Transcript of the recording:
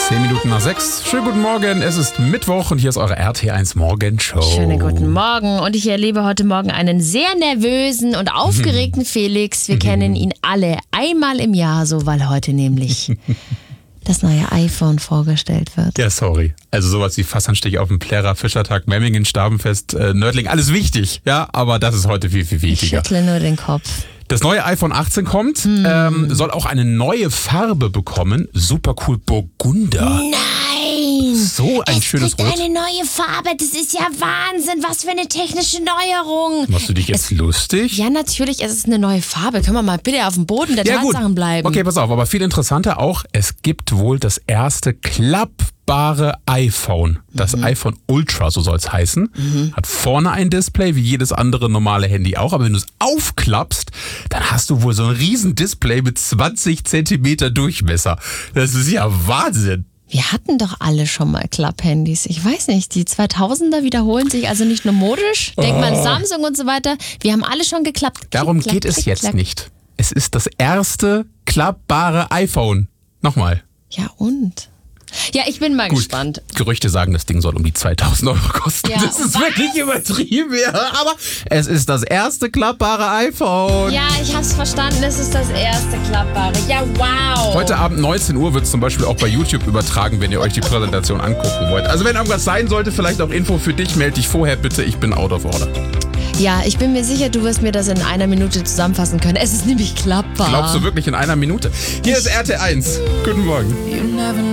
10 Minuten nach 6. Schönen guten Morgen, es ist Mittwoch und hier ist eure RT1 Morgenshow. Schönen guten Morgen und ich erlebe heute Morgen einen sehr nervösen und aufgeregten Felix. Wir kennen ihn alle einmal im Jahr so, weil heute nämlich das neue iPhone vorgestellt wird. Ja, sorry. Also sowas wie Fassanstich auf dem Plärrer, Fischertag, Memmingen, Stabenfest, Nördling, alles wichtig. Ja, aber das ist heute viel, viel Ich wichtiger. schüttle nur den Kopf. Das neue iPhone 18 kommt, soll auch eine neue Farbe bekommen. Super cool, Burgunder. Nein! So ein schönes Es kriegt Rot. eine neue Farbe, das ist ja Wahnsinn, was für eine technische Neuerung. Machst du dich jetzt lustig? Ja, natürlich, es ist eine neue Farbe. Können wir mal bitte auf dem Boden der Tatsachen bleiben? Okay, pass auf, aber viel interessanter auch, es gibt wohl das erste klappbare iPhone. Das iPhone Ultra, so soll es heißen. Hat vorne ein Display, wie jedes andere normale Handy auch. Aber wenn du es aufklappst, dann hast du wohl so ein riesen Display mit 20 Zentimeter Durchmesser. Das ist ja Wahnsinn. Wir hatten doch alle schon mal Klapp-Handys. Ich weiß nicht, die 2000er wiederholen sich also nicht nur modisch. Denk mal an Samsung und so weiter. Wir haben alle schon geklappt. Darum geht es jetzt nicht. Es ist das erste klappbare iPhone. Nochmal. Ja und? Ja, ich bin mal gespannt. Gerüchte sagen, das Ding soll um die 2000 Euro kosten. Ja, Das ist was? wirklich übertrieben, ja. Aber es ist das erste klappbare iPhone. Ja, ich hab's verstanden. Es ist das erste klappbare. Ja, wow. Heute Abend 19 Uhr wird es zum Beispiel auch bei YouTube übertragen, wenn ihr euch die Präsentation angucken wollt. Also wenn irgendwas sein sollte, vielleicht auch Info für dich, melde dich vorher bitte. Ich bin out of order. Ja, ich bin mir sicher, du wirst mir das in einer Minute zusammenfassen können. Es ist nämlich klappbar. Glaubst du wirklich in einer Minute? Hier ist RT1. Guten Morgen.